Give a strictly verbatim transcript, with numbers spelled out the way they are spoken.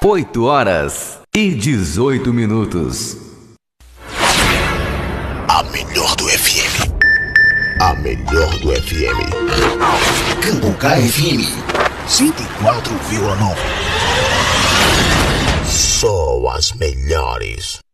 oito horas e dezoito minutos. A melhor do F M. A melhor do F M. Cambucá F M. cento e quatro vírgula nove. Só as melhores.